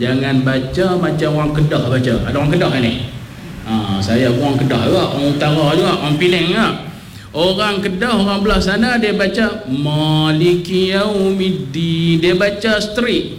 Jangan baca macam orang Kedah baca. Ada orang Kedah ni. Saya orang Kedah juga, orang Utara juga, orang Penang juga. Orang Kedah, orang belah sana dia baca Maliki Yaumiddin. Dia baca straight.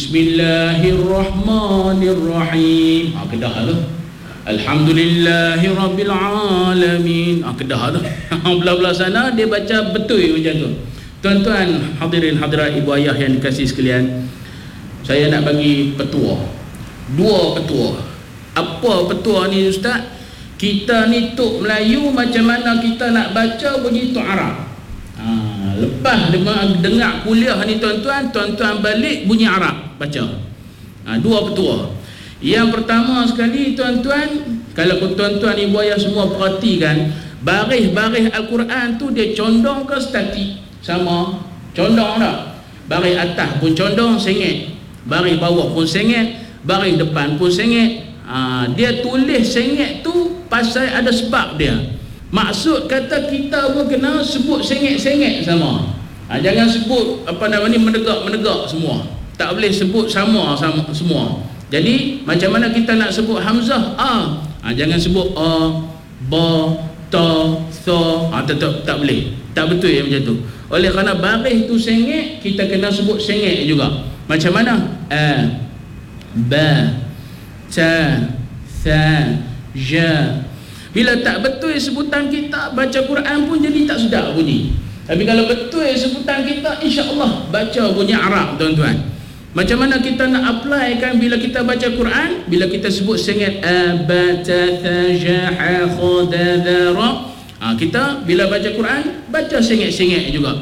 Bismillahirrahmanirrahim. Kedah tu. Alhamdulillahirabbil alamin. Kedah tu. Belah-belah sana dia baca betul macam tu. Tuan-tuan hadirin hadirat ibu ayah yang dikasihi sekalian, saya nak bagi petua. Dua petua. Apa petua ni ustaz? Kita ni tok Melayu, macam mana kita nak baca bunyi tok Arab. Lepas dengar kuliah ni tuan-tuan balik bunyi Arab baca. Dua petua. Yang pertama sekali tuan-tuan, kalau tuan-tuan ibu ayah semua perhatikan, baris-baris Al-Quran tu dia condong ke statik? Sama. Condong tak? Baris atas pun condong, sengit. Baris bawah pun sengit. Baris depan pun sengit. Dia tulis sengit tu pasal ada sebab dia. Maksud kata kita pun kena sebut sengit-sengit sama. Jangan sebut menegak-menegak semua. Tak boleh sebut sama semua. Jadi macam mana kita nak sebut hamzah? Jangan sebut ba, ta, tha. Tak boleh. Tak betul yang macam tu. Oleh kerana baris tu sengit, kita kena sebut sengit juga. Macam mana? Ba, ta, tha, ja. Bila tak betul sebutan kita, baca Quran pun jadi tak sedap bunyi. Tapi kalau betul sebutan kita, insya-Allah baca bunyi Arab tuan-tuan. Macam mana kita nak apply kan bila kita baca Quran? Bila kita sebut sengit abatatajaha khadadara, kita bila baca Quran baca sengit-sengit juga.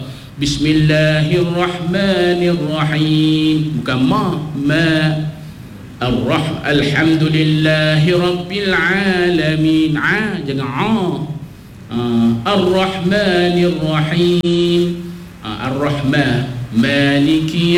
Bismillahirrahmanirrahim. Bukan ma. Alhamdulillahi rabbil alamin. Jangan Ar-Rahmanir-Rahim. Ar-Rahman Maliki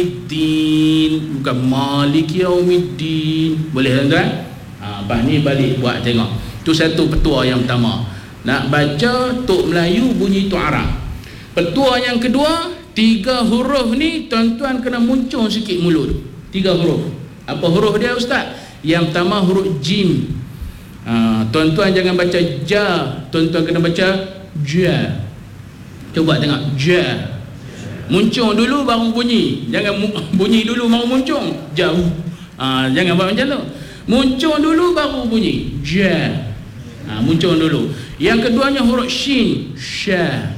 Yaumiddin. Bukan Maliki Yaumiddin. Boleh tuan-tuan? Lepas ni balik buat tengok. Itu satu petua yang pertama. Nak baca tok Melayu bunyi tok Arab. Petua yang kedua, 3 huruf ni tuan-tuan kena muncul sikit mulut. 3 huruf. Apa huruf dia ustaz? Yang pertama huruf jim. Tuan-tuan jangan baca ja, tuan-tuan kena baca ja. Cuba tengok ja. Muncul dulu baru bunyi. Jangan bunyi dulu baru muncul. Jauh. Jangan buat macam tu. Muncul dulu baru bunyi. Ja. Muncul dulu. Yang keduanya huruf shin. Sha.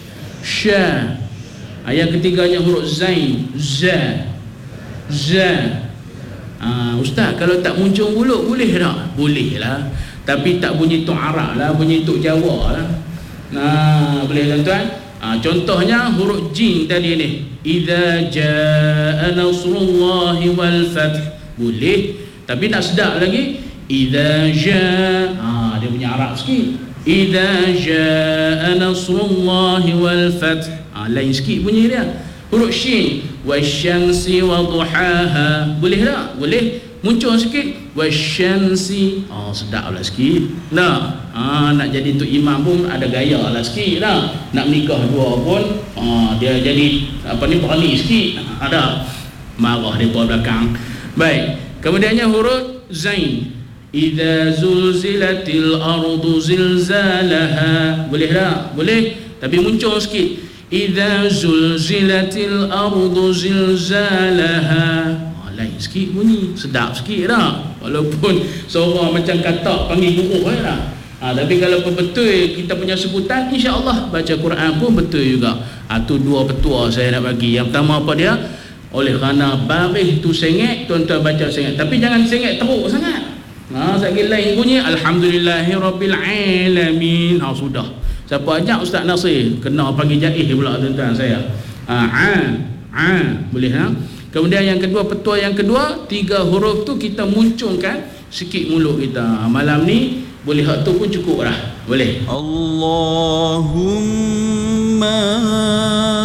Sha. Yang ketiganya huruf zain. Za. Za. Ustaz, kalau tak muncul mulut boleh tak? Boleh lah. Tapi tak bunyi tok Arab lah, bunyi tok Jawa lah. Boleh tuan-tuan? Contohnya huruf jim tadi ni. Idza jaa nasrullahi wal fath. Boleh. Tapi nak sedap lagi. Idza jaa. Dia punya Arab sikit. Idza jaa nasrullahi wal fath. Lain sikit bunyi dia. Huruf shin. Wasyamsi wa duhaha. Boleh tak? Boleh. Muncul sikit. Wasyamsi. Sedap lah sikit. Nak jadi untuk imam pun ada gaya lah sikit lah. Nak menikah dua pun dia jadi berani sikit. Ada. Marah mereka belakang. Baik. Kemudiannya huruf zain. Idza zulzilatil ardu zilzalaha. Boleh tak? Boleh. Tapi muncul sikit. Idza zulzilatil ardu zilzalaha. Lain sikit bunyi, sedap sikit dah. Walaupun seorang macam katak panggil buruk lah. Tapi kalau betul kita punya sebutan, insya-Allah baca Quran pun betul juga. Tu 2 petua saya nak bagi. Yang pertama apa dia? Oleh kerana baris tu sengit, tuan-tuan baca sengit. Tapi jangan sengit teruk sangat. Sekali lain bunyi Alhamdulillahirabbil alamin. Sudah. Siapa ajak Ustaz Nasir kena panggil jaih pula tuan-tuan saya. Boleh ha? Kemudian yang kedua, petua yang kedua, 3 huruf tu kita munculkan sikit mulut kita. Malam ni boleh hak tu pun cukup dah. Boleh. Allahumma